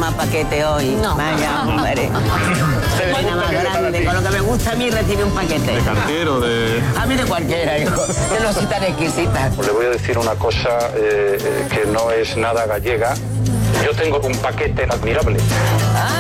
más paquete hoy. No. Vaya, hombre. Pena más grande. Con lo que me gusta a mí recibir un paquete. De cartero, de... A mí de cualquiera, hijo. Yo no soy tan exquisita. Le voy a decir una cosa que no es nada gallega. Yo tengo un paquete admirable.